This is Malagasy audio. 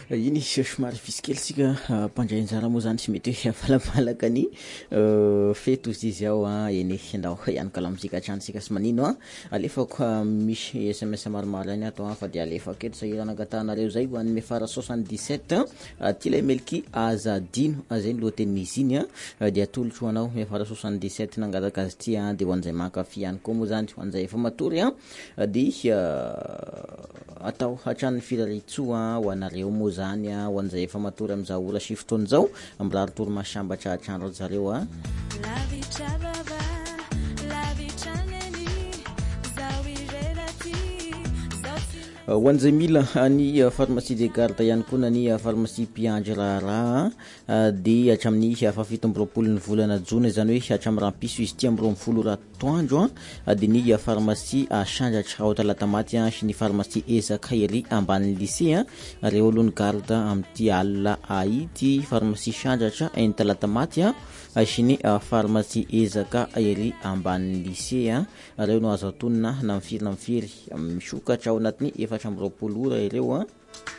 iny somary fisikely sika mpandrainjara moa zany tsy mety hoe afalamalaka ny fety ozy izy ao eny andao ianaka lamozika hatrany sika sy manino alefako misy SMS maromaro any ato fa dia alefako eto sahirana gatahnareo zay ho an'ny mefara 77 Tilay Melki Azadino zay ny lohatenin'izy iny dia tolotro anao mefara 77 nangataka azy ty dia ho an'izay mankafy ihany koa moa zany ho an'izay efa matory dia atao hatrany firaritsoa ho anareo moa zany ho an'izay efa matory amin'izao ora sy fotoana zao mirary toromasambatra hatrany zareo ho an'izay mila ny pharmacie de garde ihany koa na ny pharmacie Piandry Raharaha dia hatramin'ny fafito amby roapolo ny volana jona zany hoe hatramin'ny rampiso izy ty amby roa folo ratoandro dia ny pharmacie Sandratra ao Talatamaty sy ny pharmacie Ezakairy ambanin'ny lycée reo aloha ny garde amin'ity alina aity pharmacie Sandratra eny Talatamaty sy ny pharmacie Ezakairy ambanin'ny lycée reo no azo atonina na mifiry misokatra ao anatin'ny efatra amby roapolo ora ireo